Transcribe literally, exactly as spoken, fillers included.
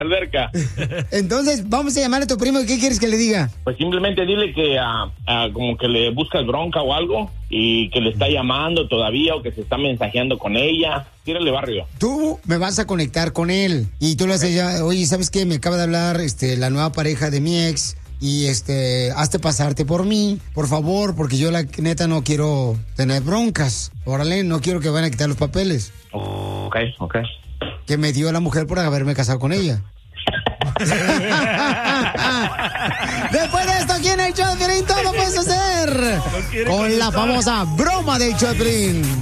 alberca. Entonces, vamos a llamarle a tu primo. ¿Qué quieres que le diga? Pues simplemente dile que uh, uh, como que le buscas bronca o algo y que le está llamando todavía o que se está mensajeando con ella. Tírale, barrio. Tú me vas a conectar con él y tú le haces ya, oye, ¿sabes qué? Me acaba de hablar este, la nueva pareja de mi ex y este, hazte pasarte por mí, por favor, porque yo la neta no quiero tener broncas. Órale, no quiero que vayan a quitar los papeles. Oh, ok, ok. Que me dio la mujer por haberme casado con ella. Después de esto, aquí en el show de Piolín todo puede suceder. No con la famosa broma del show de Piolín.